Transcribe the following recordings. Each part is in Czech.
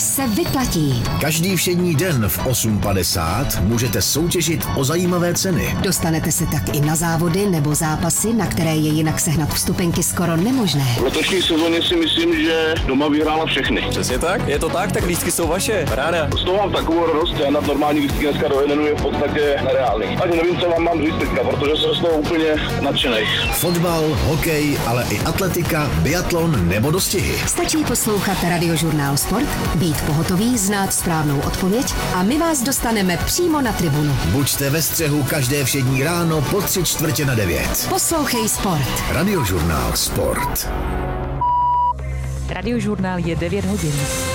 se vyplatí. Každý všední den v 8:50 můžete soutěžit o zajímavé ceny. Dostanete se tak i na závody nebo zápasy, na které je jinak sehnat vstupenky skoro nemožné. V letošní sezóně si myslím, že doma vyhrála všechny. Přesně tak, je to tak lístky jsou vaše, ráda. Z toho mám takovou radost, že na normální lístky dneska do jednu je v podstatě nereálný. Ani nevím, co vám mám říct teďka, protože jsem z toho úplně nadšenej. Fotbal, hokej, ale i atletika, biatlon nebo dostihy. Stačí poslouchat Radiožurnál Sport, být pohotový, znát správnou odpověď a my vás dostaneme přímo na tribunu. Buďte ve střehu každé všední ráno po 8:45. Poslouchej Sport. Radiožurnál Sport. Radiožurnál je 9 hodin.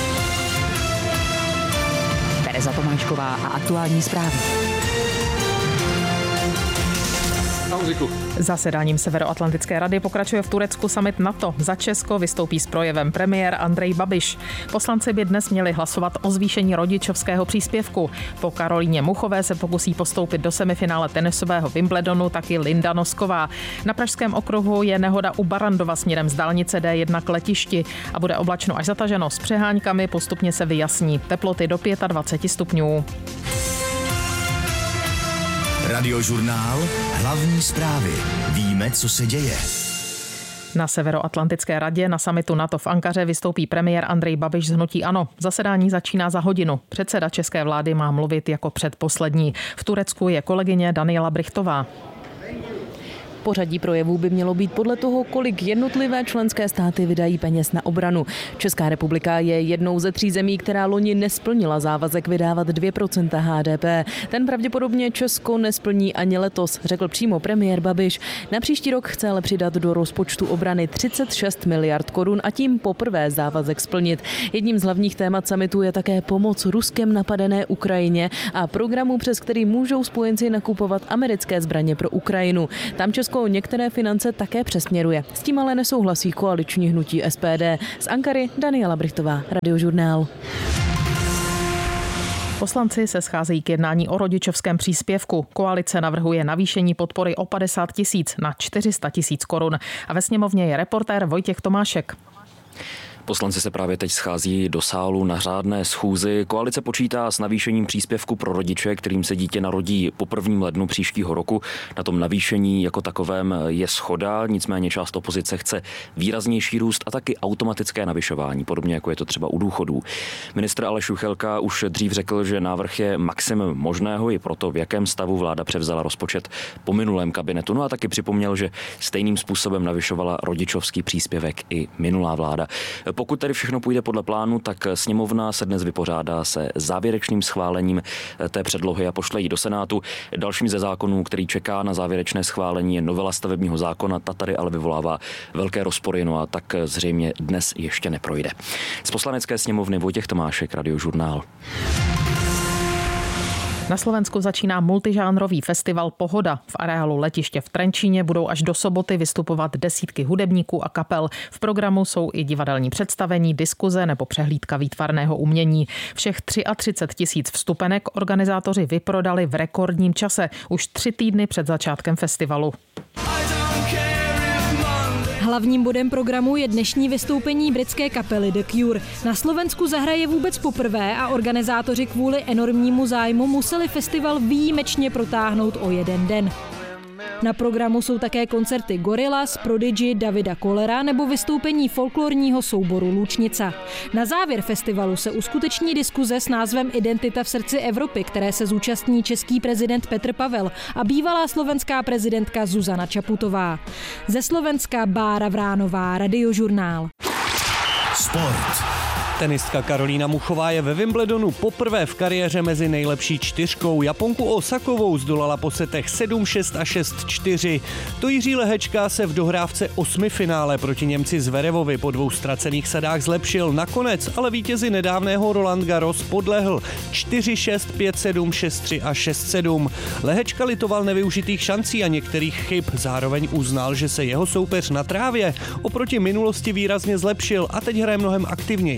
Tereza Tomášková a aktuální zprávy. Zasedáním Severoatlantické rady pokračuje v Turecku summit NATO. Za Česko vystoupí s projevem premiér Andrej Babiš. Poslanci by dnes měli hlasovat o zvýšení rodičovského příspěvku. Po Karolíně Muchové se pokusí postoupit do semifinále tenisového Wimbledonu taky Linda Nosková. Na Pražském okruhu je nehoda u Barrandova směrem z dálnice D1 k letišti a bude oblačno až zataženo s přeháňkami, postupně se vyjasní. Teploty do 25 stupňů. Radiožurnál, hlavní zprávy. Víme, co se děje. Na Severoatlantické radě na summitu NATO v Ankaře vystoupí premiér Andrej Babiš z hnutí ANO. Zasedání začíná za hodinu. Předseda české vlády má mluvit jako předposlední. V Turecku je kolegyně Daniela Brichtová. Pořadí projevů by mělo být podle toho, kolik jednotlivé členské státy vydají peněz na obranu. Česká republika je jednou ze 3 zemí, která loni nesplnila závazek vydávat 2% HDP. Ten pravděpodobně Česko nesplní ani letos, řekl přímo premiér Babiš. Na příští rok chce ale přidat do rozpočtu obrany 36 miliard korun a tím poprvé závazek splnit. Jedním z hlavních témat summitu je také pomoc Ruskem napadené Ukrajině a programu, přes který můžou spojenci nakupovat americké zbraně pro Ukrajinu. Tam Česko některé finance také přesměruje. S tím ale nesouhlasí koaliční hnutí SPD. Z Ankary Daniela Brichtová, Radiožurnál. Poslanci se scházejí k jednání o rodičovském příspěvku. Koalice navrhuje navýšení podpory o 50 000 na 400 000 korun. A ve sněmovně je reportér Vojtěch Tomášek. Poslanci se právě teď schází do sálu na řádné schůzi. Koalice počítá s navýšením příspěvku pro rodiče, kterým se dítě narodí po 1. lednu příštího roku. Na tom navýšení jako takovém je shoda, nicméně část opozice chce výraznější růst a taky automatické navyšování, podobně jako je to třeba u důchodů. Ministr Aleš Juchelka už dřív řekl, že návrh je maximum možného i proto, v jakém stavu vláda převzala rozpočet po minulém kabinetu. No a taky připomněl, že stejným způsobem navyšovala rodičovský příspěvek i minulá vláda. Pokud tedy všechno půjde podle plánu, tak sněmovna se dnes vypořádá se závěrečným schválením té předlohy a pošle ji do Senátu. Dalším ze zákonů, který čeká na závěrečné schválení, je novela stavebního zákona. Ta tady ale vyvolává velké rozpory, no a tak zřejmě dnes ještě neprojde. Z Poslanecké sněmovny Vojtěch Tomášek, Radiožurnál. Na Slovensku začíná multižánrový festival Pohoda. V areálu letiště v Trenčíně budou až do soboty vystupovat desítky hudebníků a kapel. V programu jsou i divadelní představení, diskuze nebo přehlídka výtvarného umění. Všech 33 000 vstupenek organizátoři vyprodali v rekordním čase, už 3 týdny před začátkem festivalu. Hlavním bodem programu je dnešní vystoupení britské kapely The Cure. Na Slovensku zahraje vůbec poprvé a organizátoři kvůli enormnímu zájmu museli festival výjimečně protáhnout o 1 den. Na programu jsou také koncerty Gorillaz, Prodigy, Davida Kollera nebo vystoupení folklorního souboru Lučnica. Na závěr festivalu se uskuteční diskuze s názvem Identita v srdci Evropy, které se zúčastní český prezident Petr Pavel a bývalá slovenská prezidentka Zuzana Čaputová. Ze Slovenska Bára Vránová, Radiožurnál. Sport. Tenistka Karolína Muchová je ve Wimbledonu poprvé v kariéře mezi nejlepší 4. Japonku Osakovou zdolala po setech 7-6 a 6-4. To Jiří Lehečka se v dohrávce 8. finále proti Němci Zverevovi po 2 ztracených sadách zlepšil. Nakonec ale vítězi nedávného Roland Garros podlehl 4-6, 5-7, 6-3 a 6-7. Lehečka litoval nevyužitých šancí a některých chyb. Zároveň uznal, že se jeho soupeř na trávě oproti minulosti výrazně zlepšil a teď hraje mnohem aktivněji.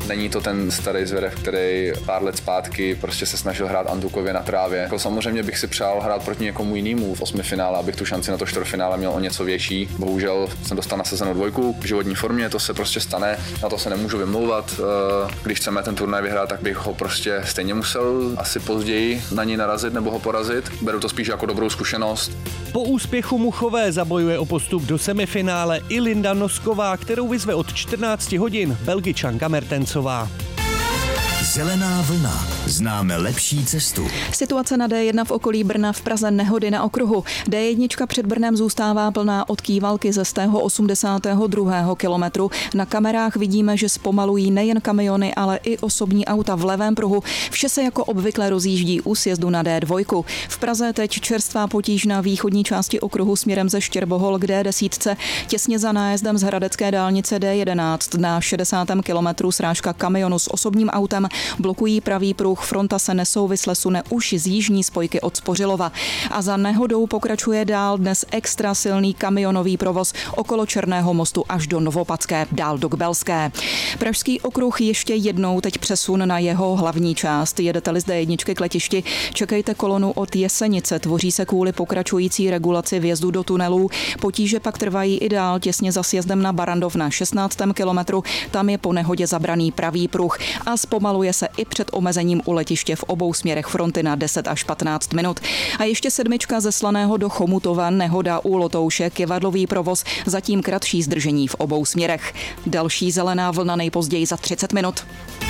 Není to ten starý Zverev, který pár let zpátky prostě se snažil hrát Antukově na trávě. Jako samozřejmě bych si přál hrát proti někomu jinému v 8. finále, abych tu šanci na to čtvrtfinále měl o něco větší. Bohužel jsem dostal nasazenou 2 v životní formě, to se prostě stane, na to se nemůžu vymlouvat. Když chceme ten turnaj vyhrát, tak bych ho prostě stejně musel asi později na něj narazit nebo ho porazit. Beru to spíš jako dobrou zkušenost. Po úspěchu Muchové zabojuje o postup do semifinále i Linda Nosková, kterou vyzve od 14 hodin Belgičanka Mertensová. Zelená vlna. Známe lepší cestu. Situace na D1 v okolí Brna, v Praze nehody na okruhu. D1 před Brnem zůstává plná od Kývalky ze 82. kilometru. Na kamerách vidíme, že zpomalují nejen kamiony, ale i osobní auta v levém pruhu. Vše se jako obvykle rozjíždí u sjezdu na D2. V Praze teď čerstvá potíž na východní části okruhu směrem ze Štěrbohol k D10. Těsně za nájezdem z hradecké dálnice D11 na 60. kilometru srážka kamionu s osobním autem blokují pravý pruh, fronta se nesouvisle sune už z jižní spojky od Spořilova. A za nehodou pokračuje dál dnes extra silný kamionový provoz okolo Černého mostu až do Novopadské, dál do Kbelské. Pražský okruh ještě jednou teď přesun na jeho hlavní část. Jedete-li z D1 k letišti, čekejte kolonu od Jesenice. Tvoří se kvůli pokračující regulaci vjezdu do tunelů. Potíže pak trvají i dál těsně za sjezdem na Barandov na 16. kilometru. Tam je po nehodě zabraný pravý pruh a zpomaluje se i před omezením u letiště v obou směrech fronty na 10 až 15 minut. A ještě 7 ze Slaného do Chomutova, nehoda u Lotouše, kivadlový provoz, zatím kratší zdržení v obou směrech. Další zelená vlna nejpozději za 30 minut.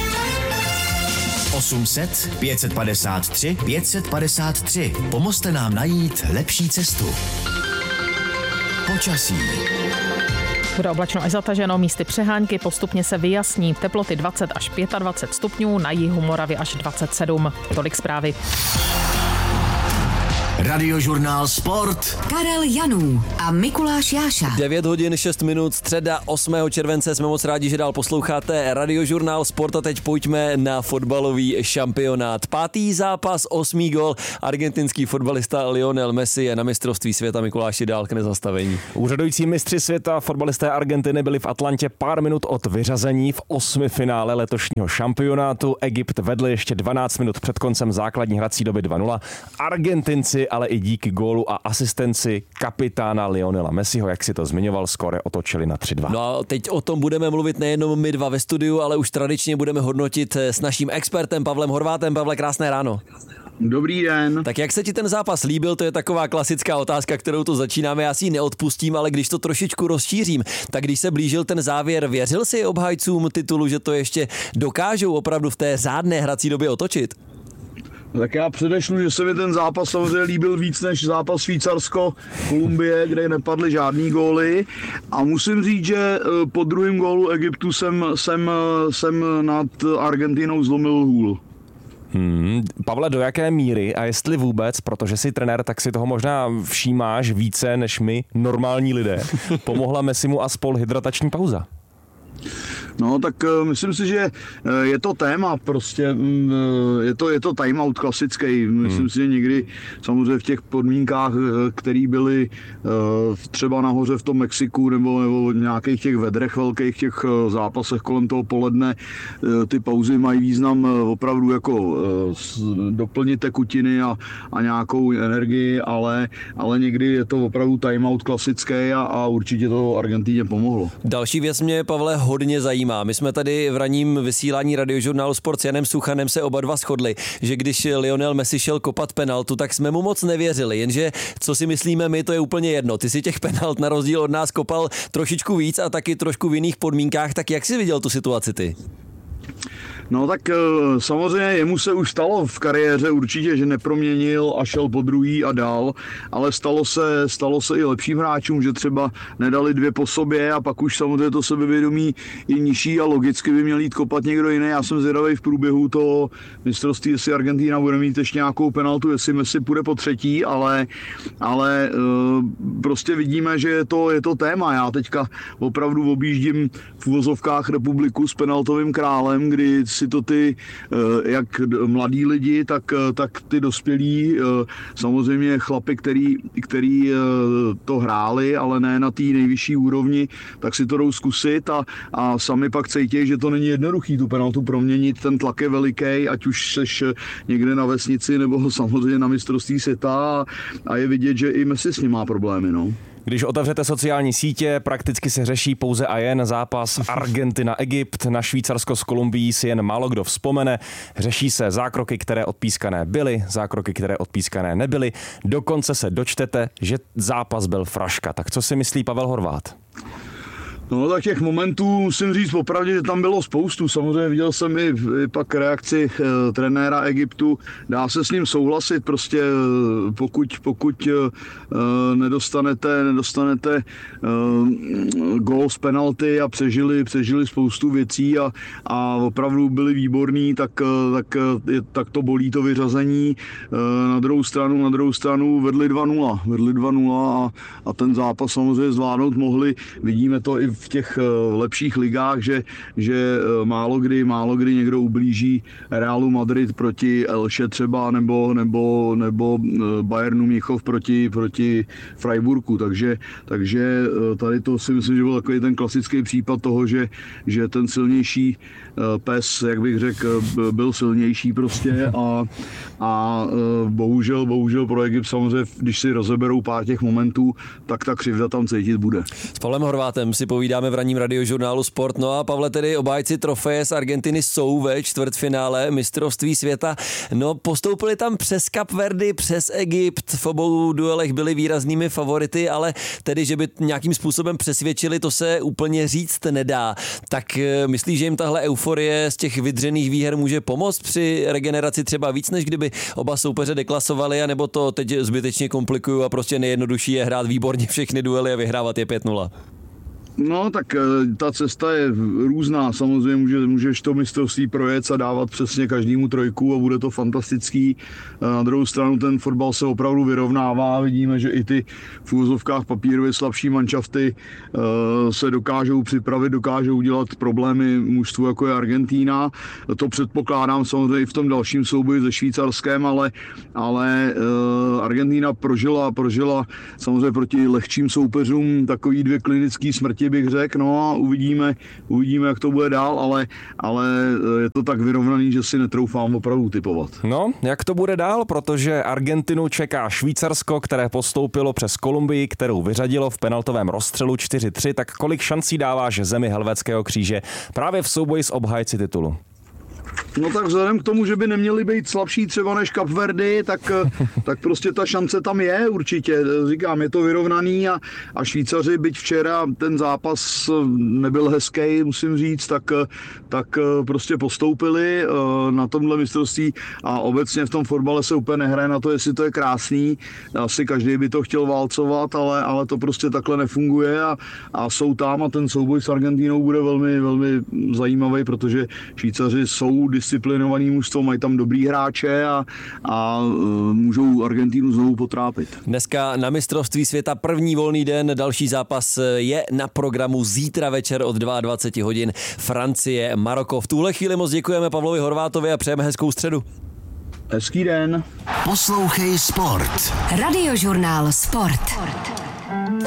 800 553 553. Pomozte nám najít lepší cestu. Počasí. Bude oblačno až zataženo, místy přehánky, postupně se vyjasní. Teploty 20 až 25 stupňů, na jihu Moravy až 27. Tolik zprávy. Radiožurnál Sport. Karel Janů a Mikuláš Jáša. 9 hodin 6 minut, středa 8. července. Jsme moc rádi, že dál posloucháte Radiožurnál Sport a teď pojďme na fotbalový šampionát. 5. zápas, 8. gól. Argentinský fotbalista Lionel Messi je na mistrovství světa. Mikuláši, dál k nezastavení. Úřadující mistři světa fotbalisté Argentiny byli v Atlantě pár minut od vyřazení v 8. finále letošního šampionátu. Egypt vedl ještě 12 minut před koncem základní hrací doby 2-0. Argentinci ale i díky gólu a asistenci kapitána Lionela Messiho, jak si to zmiňoval, skóre otočili na 3-2. No a teď o tom budeme mluvit nejenom my dva ve studiu, ale už tradičně budeme hodnotit s naším expertem Pavlem Horvátem. Pavle, krásné ráno. Dobrý den. Tak jak se ti ten zápas líbil, to je taková klasická otázka, kterou tu začínáme, já si ji neodpustím, ale když to trošičku rozšířím, tak když se blížil ten závěr, věřil si obhájcům titulu, že to ještě dokážou opravdu v té řádné hrací době otočit? Tak já předešlu, že se mi ten zápas samozřejmě líbil víc než zápas Švýcarsko-Kolumbie, kde nepadly žádný góly. A musím říct, že po druhém gólu Egyptu jsem nad Argentinou zlomil hůl. Pavle, do jaké míry a jestli vůbec, protože jsi trenér, tak si toho možná všímáš více než my, normální lidé, pomohla Messimu a spol hydratační pauza? No, tak myslím si, že je to téma, prostě je to timeout klasický. Myslím si, že někdy samozřejmě v těch podmínkách, které byly třeba nahoře v tom Mexiku nebo v nějakých těch vedrech velkých, těch zápasech kolem toho poledne, ty pauzy mají význam opravdu jako doplnit tekutiny a nějakou energii, ale někdy je to opravdu timeout klasický a určitě to Argentíně pomohlo. Další věc mě, Pavle, hodně zajímá. My jsme tady v ranním vysílání Radiožurnálu Sport s Janem Suchanem se oba dva shodli, že když Lionel Messi šel kopat penaltu, tak jsme mu moc nevěřili, jenže co si myslíme my, to je úplně jedno. Ty si těch penalt na rozdíl od nás kopal trošičku víc a taky trošku v jiných podmínkách, tak jak jsi viděl tu situaci ty? No tak samozřejmě jemu se už stalo v kariéře určitě, že neproměnil a šel po druhý a dál, ale stalo se i lepším hráčům, že třeba nedali 2 po sobě a pak už samozřejmě to sebevědomí je nižší a logicky by měl jít kopat někdo jiný. Já jsem zvědavý v průběhu toho mistrovství, jestli Argentina bude mít ještě nějakou penaltu, jestli Messi půjde po třetí, ale prostě vidíme, že je to téma. Já teďka opravdu objíždím v uvozovkách republiku s penaltovým králem, kdy si to ty, jak mladí lidi, tak ty dospělí, samozřejmě chlapi, který to hráli, ale ne na té nejvyšší úrovni, tak si to jdou zkusit a sami pak cítí, že to není jednoduchý tu penaltu proměnit, ten tlak je veliký, ať už seš někde na vesnici nebo samozřejmě na mistrovství světa a je vidět, že i Messi s ním má problémy, no. Když otevřete sociální sítě, prakticky se řeší pouze a jen zápas Argentina-Egypt. Na Švýcarsko s Kolumbií si jen málo kdo vzpomene. Řeší se zákroky, které odpískané byly, zákroky, které odpískané nebyly. Dokonce se dočtete, že zápas byl fraška. Tak co si myslí Pavel Horváth? No tak těch momentů musím říct popravdě, že tam bylo spoustu. Samozřejmě viděl jsem i pak reakci trenéra Egyptu. Dá se s ním souhlasit, prostě pokud nedostanete gól z penalty a přežili spoustu věcí a opravdu byli výborní, tak to bolí to vyřazení. Na druhou stranu vedli 2-0 a ten zápas samozřejmě zvládnout mohli. Vidíme to i v těch lepších ligách, že málo kdy někdo ublíží Realu Madrid proti Elche třeba nebo Bayernu Mnichov proti Freiburgu, takže tady to si myslím, že byl takový ten klasický případ toho, že ten silnější pes, jak bych řekl, byl silnější prostě a bohužel pro Egypt samozřejmě, když si rozeberou pár těch momentů, tak ta křivda tam cítit bude. S Pavlem Horvátem si povídáme v ranním radiožurnálu Sport. No a Pavle, tedy obhájci trofeje z Argentiny jsou ve čtvrtfinále mistrovství světa. No, postoupili tam přes Kapverdy, přes Egypt, v obou duelech byli výraznými favority, ale tedy, že by nějakým způsobem přesvědčili, to se úplně říct nedá. Tak myslíš, že jim tahle euforie z těch vydřených výher může pomoct při regeneraci třeba víc, než kdyby oba soupeře deklasovali, anebo to teď zbytečně komplikují a prostě nejjednodušší je hrát výborně všechny duely a vyhrávat je 5-0? No, tak ta cesta je různá. Samozřejmě můžeš to mistrovství projet a dávat přesně každému trojku a bude to fantastický. Na druhou stranu ten fotbal se opravdu vyrovnává. Vidíme, že i ty v úvozovkách papírově slabší manšafty se dokážou připravit, dokážou udělat problémy mužstvu, jako je Argentína. To předpokládám samozřejmě i v tom dalším souboji se Švýcarskem, ale Argentína prožila samozřejmě proti lehčím soupeřům takový 2 klinické smrti, bych řekl, no a uvidíme, jak to bude dál, ale je to tak vyrovnaný, že si netroufám opravdu tipovat. No, jak to bude dál, protože Argentinu čeká Švýcarsko, které postoupilo přes Kolumbii, kterou vyřadilo v penaltovém rozstřelu 4-3, tak kolik šancí dáváš zemi Helvétského kříže právě v souboji s obhájci titulu? No tak vzhledem k tomu, že by neměli být slabší třeba než Kapverdy, tak prostě ta šance tam je určitě. Říkám, je to vyrovnaný a Švýcaři, byť včera ten zápas nebyl hezký, musím říct, tak prostě postoupili na tomhle mistrovství a obecně v tom fotbale se úplně nehraje na to, jestli to je krásný. Asi každý by to chtěl válcovat, ale to prostě takhle nefunguje a jsou tam a ten souboj s Argentínou bude velmi, velmi zajímavý, protože Švýcaři jsou disciplinovaný mužstvo, mají tam dobrý hráče a můžou Argentínu znovu potrápit. Dneska na mistrovství světa první volný den, další zápas je na programu zítra večer od 22 hodin Francie, Maroko. V tuhle chvíli moc děkujeme Pavlovi Horvátovi a přejeme hezkou středu. Hezký den. Poslouchej Sport. Radiožurnál Sport.